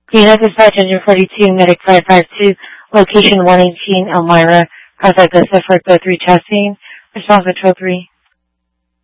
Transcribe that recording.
Greenup Dispatch Engine 42, Medic 552, location 118 Elmira, Cause Augusta for code 3 testing. Response control 3.